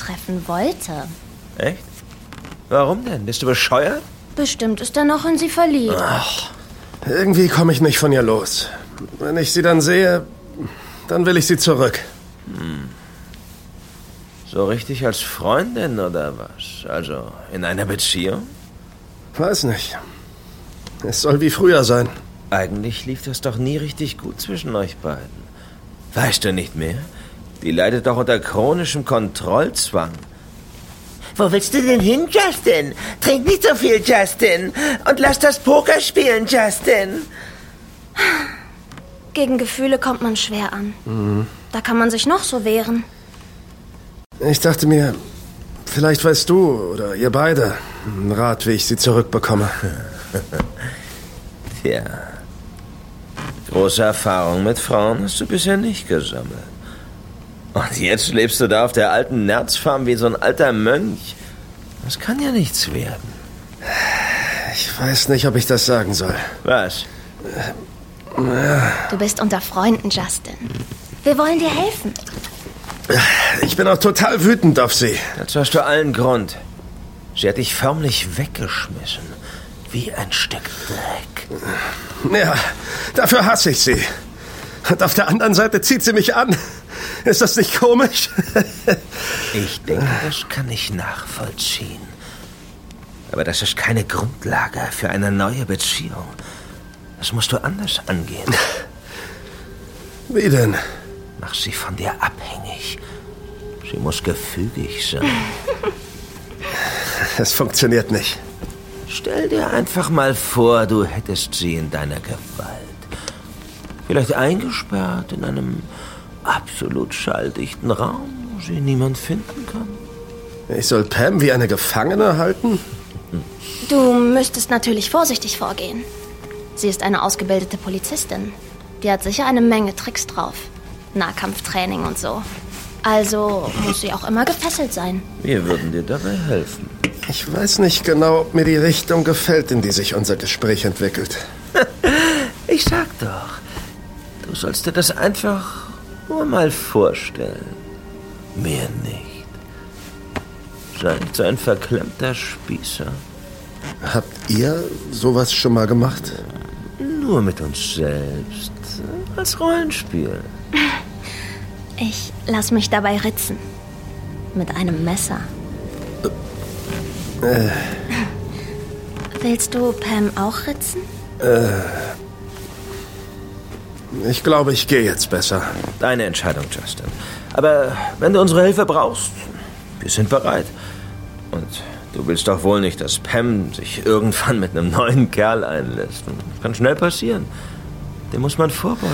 treffen wollte. Echt? Warum denn? Bist du bescheuert? Bestimmt ist er noch in sie verliebt. Ach, irgendwie komme ich nicht von ihr los. Wenn ich sie dann sehe, dann will ich sie zurück. So richtig als Freundin oder was? Also in einer Beziehung? Weiß nicht. Es soll wie früher sein. Eigentlich lief das doch nie richtig gut zwischen euch beiden. Weißt du nicht mehr? Die leidet doch unter chronischem Kontrollzwang. Wo willst du denn hin, Justin? Trink nicht so viel, Justin. Und lass das Poker spielen, Justin. Gegen Gefühle kommt man schwer an. Da kann man sich noch so wehren. Ich dachte mir, vielleicht weißt du oder ihr beide einen Rat, wie ich sie zurückbekomme. Tja, große Erfahrung mit Frauen hast du bisher nicht gesammelt. Und jetzt lebst du da auf der alten Nerzfarm wie so ein alter Mönch. Das kann ja nichts werden. Ich weiß nicht, ob ich das sagen soll. Was? Du bist unter Freunden, Justin. Wir wollen dir helfen. Ich bin auch total wütend auf sie. Dazu hast du allen Grund. Sie hat dich förmlich weggeschmissen. Wie ein Stück Dreck. Ja, dafür hasse ich sie. Und auf der anderen Seite zieht sie mich an. Ist das nicht komisch? Ich denke, das kann ich nachvollziehen. Aber das ist keine Grundlage für eine neue Beziehung. Das musst du anders angehen. Wie denn? Mach sie von dir abhängig. Sie muss gefügig sein. Es funktioniert nicht. Stell dir einfach mal vor, du hättest sie in deiner Gewalt. Vielleicht eingesperrt in einem absolut schalldichten Raum, wo sie niemand finden kann. Ich soll Pam wie eine Gefangene halten? Du müsstest natürlich vorsichtig vorgehen. Sie ist eine ausgebildete Polizistin. Die hat sicher eine Menge Tricks drauf. Nahkampftraining und so. Also muss sie auch immer gefesselt sein. Wir würden dir dabei helfen. Ich weiß nicht genau, ob mir die Richtung gefällt, in die sich unser Gespräch entwickelt. Ich sag doch, du sollst dir das einfach nur mal vorstellen. Mehr nicht. Sei nicht so ein verklemmter Spießer. Habt ihr sowas schon mal gemacht? Nur mit uns selbst. Als Rollenspiel. Ich lass mich dabei ritzen. Mit einem Messer. Willst du Pam auch ritzen? Ich glaube, ich gehe jetzt besser. Deine Entscheidung, Justin. Aber wenn du unsere Hilfe brauchst, wir sind bereit. Und du willst doch wohl nicht, dass Pam sich irgendwann mit einem neuen Kerl einlässt. Das kann schnell passieren. Dem muss man vorbeugen.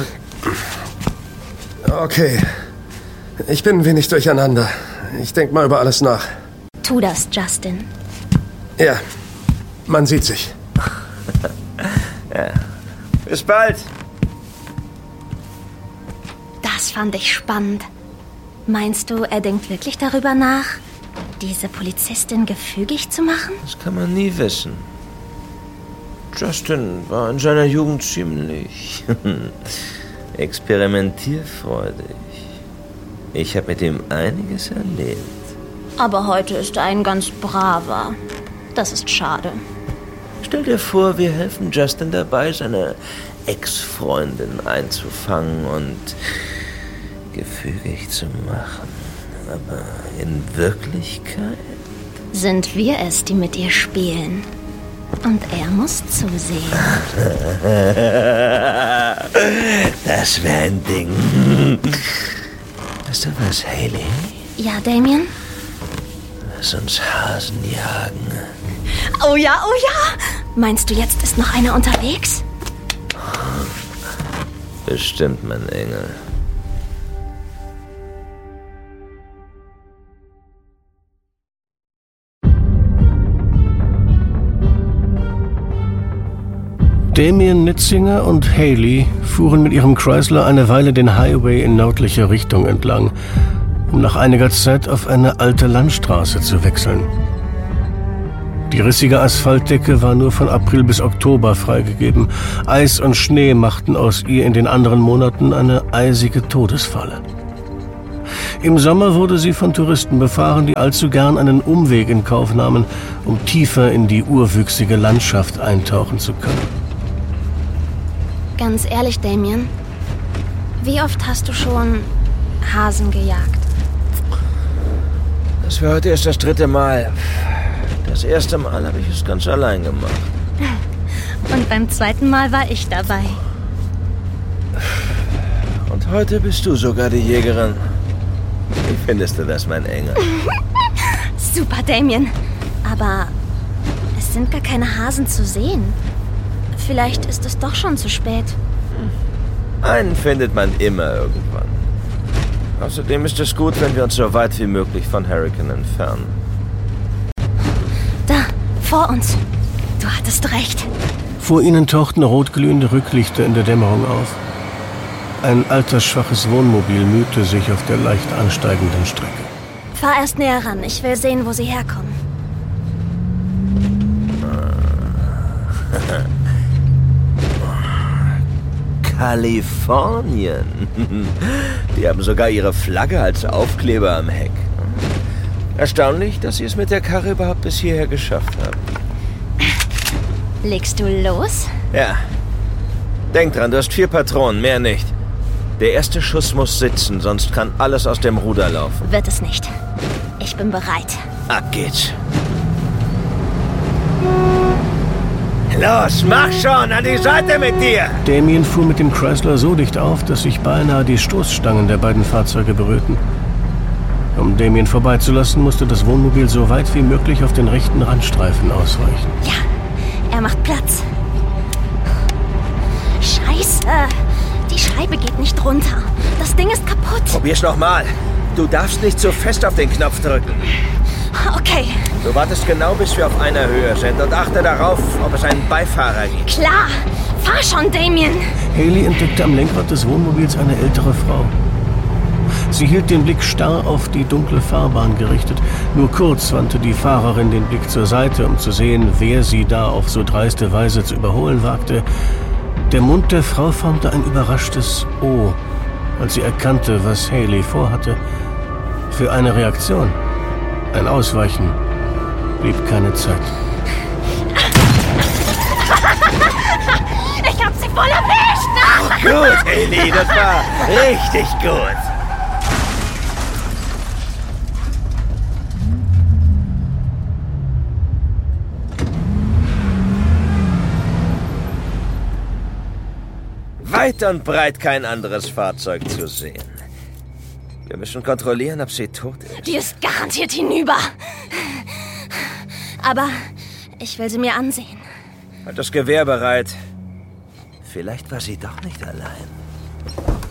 Okay. Ich bin ein wenig durcheinander. Ich denke mal über alles nach. Tu das, Justin. Ja, man sieht sich. Ja. Bis bald. Das fand ich spannend. Meinst du, er denkt wirklich darüber nach, diese Polizistin gefügig zu machen? Das kann man nie wissen. Justin war in seiner Jugend ziemlich experimentierfreudig. Ich habe mit ihm einiges erlebt. Aber heute ist er ein ganz braver. Das ist schade. Stell dir vor, wir helfen Justin dabei, seine Ex-Freundin einzufangen und gefügig zu machen. Aber in Wirklichkeit sind wir es, die mit ihr spielen. Und er muss zusehen. Das wäre ein Ding. Weißt du was, Hayley? Ja, Damien? Lass uns Hasen jagen. Oh ja, oh ja! Meinst du, jetzt ist noch einer unterwegs? Bestimmt, mein Engel. Damien Nitzinger und Hayley fuhren mit ihrem Chrysler eine Weile den Highway in nördlicher Richtung entlang, um nach einiger Zeit auf eine alte Landstraße zu wechseln. Die rissige Asphaltdecke war nur von April bis Oktober freigegeben. Eis und Schnee machten aus ihr in den anderen Monaten eine eisige Todesfalle. Im Sommer wurde sie von Touristen befahren, die allzu gern einen Umweg in Kauf nahmen, um tiefer in die urwüchsige Landschaft eintauchen zu können. Ganz ehrlich, Damien, wie oft hast du schon Hasen gejagt? Das war heute erst das 3. Mal. Das erste Mal habe ich es ganz allein gemacht. Und beim 2. Mal war ich dabei. Und heute bist du sogar die Jägerin. Wie findest du das, mein Engel? Super, Damien. Aber es sind gar keine Hasen zu sehen. Vielleicht ist es doch schon zu spät. Einen findet man immer irgendwann. Außerdem ist es gut, wenn wir uns so weit wie möglich von Hurricane entfernen. Da, vor uns. Du hattest recht. Vor ihnen tauchten rotglühende Rücklichter in der Dämmerung auf. Ein altersschwaches Wohnmobil mühte sich auf der leicht ansteigenden Strecke. Fahr erst näher ran. Ich will sehen, wo sie herkommen. Kalifornien. Die haben sogar ihre Flagge als Aufkleber am Heck. Erstaunlich, dass sie es mit der Karre überhaupt bis hierher geschafft haben. Legst du los? Ja. Denk dran, du hast 4 Patronen, mehr nicht. Der erste Schuss muss sitzen, sonst kann alles aus dem Ruder laufen. Wird es nicht. Ich bin bereit. Ab geht's. Los, mach schon, an die Seite mit dir! Damien fuhr mit dem Chrysler so dicht auf, dass sich beinahe die Stoßstangen der beiden Fahrzeuge berührten. Um Damien vorbeizulassen, musste das Wohnmobil so weit wie möglich auf den rechten Randstreifen ausweichen. Ja, er macht Platz. Scheiße! Die Scheibe geht nicht runter. Das Ding ist kaputt. Probier's nochmal. Du darfst nicht so fest auf den Knopf drücken. Okay, Du wartest genau, bis wir auf einer Höhe sind und achte darauf, ob es einen Beifahrer gibt. klar. Fahr schon, Damien. Haley entdeckte am Lenkrad des Wohnmobils eine ältere Frau. Sie hielt den Blick starr auf die dunkle Fahrbahn gerichtet. Nur kurz wandte die Fahrerin den Blick zur Seite, um zu sehen, wer sie da auf so dreiste Weise zu überholen wagte. Der Mund der Frau formte ein überraschtes O, als sie erkannte, was Haley vorhatte. Für eine Reaktion, ein Ausweichen, blieb keine Zeit. Ich hab sie voll erwischt. Gut, Haley, das war richtig gut. Weit und breit kein anderes Fahrzeug zu sehen. Wir müssen kontrollieren, ob sie tot ist. Die ist garantiert hinüber. Aber ich will sie mir ansehen. Hat das Gewehr bereit. Vielleicht war sie doch nicht allein.